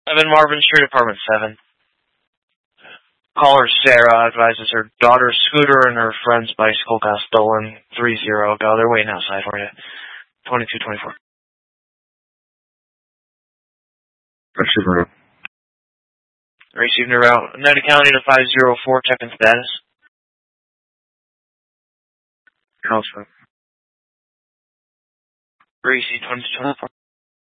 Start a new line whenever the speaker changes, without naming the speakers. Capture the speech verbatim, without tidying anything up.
Evan Marvin Street, apartment seven. Caller Sarah advises her daughter's scooter and her friend's bicycle got stolen three zero ago. They're waiting outside for you. twenty-two twenty-four.
Receiving.
Receiving a route. United County to five zero four, checking status.
House.
Receive twenty-two twenty-four.